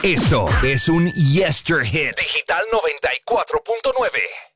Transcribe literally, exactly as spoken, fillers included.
Esto es un Yester Hit Digital noventa y cuatro punto nueve.